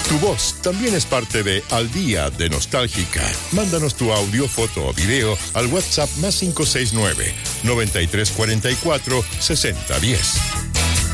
Tu voz también es parte de Al Día de Nostálgica. Mándanos tu audio, foto o video al WhatsApp +569 9344 6010.